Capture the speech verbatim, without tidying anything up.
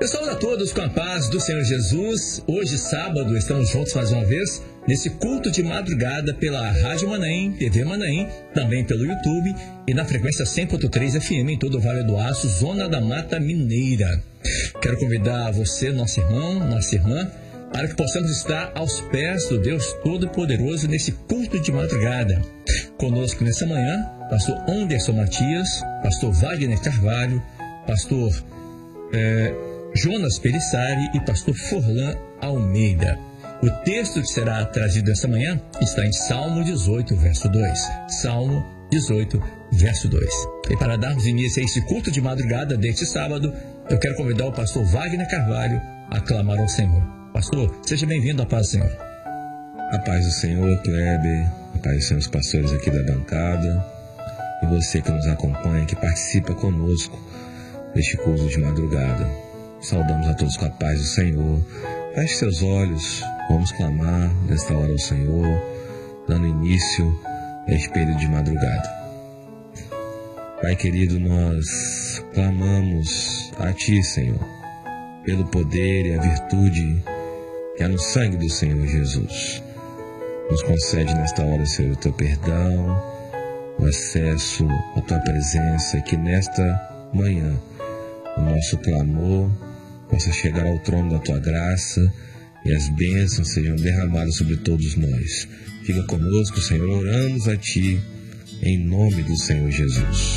Eu saúdo a todos com a paz do Senhor Jesus. Hoje, sábado, estamos juntos mais uma vez nesse culto de madrugada pela Rádio Manaim, T V Manaim, também pelo YouTube e na frequência cem ponto três F M em todo o Vale do Aço, Zona da Mata Mineira. Quero convidar você, nosso irmão, nossa irmã, para que possamos estar aos pés do Deus Todo-Poderoso nesse culto de madrugada. Conosco nessa manhã, pastor Anderson Matias, pastor Wagner Carvalho, pastor é, Jonas Perissari e pastor Forlan Almeida. O texto que será trazido essa manhã está em Salmo dezoito, verso dois. Salmo dezoito, verso dois. E para darmos início a esse culto de madrugada deste sábado, eu quero convidar o pastor Wagner Carvalho a clamar ao Senhor. Pastor, seja bem-vindo à paz do Senhor. A paz do Senhor, Kleber, a paz dos senhores pastores aqui da bancada, e você que nos acompanha, que participa conosco deste culto de madrugada. Saudamos a todos com a paz do Senhor. Feche seus olhos, vamos clamar nesta hora ao Senhor, dando início a este período de madrugada. Pai querido, nós clamamos a Ti, Senhor, pelo poder e a virtude que há no sangue do Senhor Jesus. Nos concede nesta hora, Senhor, o Teu perdão, o acesso à Tua presença, que nesta manhã o nosso clamor possa chegar ao trono da Tua graça e as bênçãos sejam derramadas sobre todos nós. Fica conosco, Senhor, oramos a Ti, em nome do Senhor Jesus.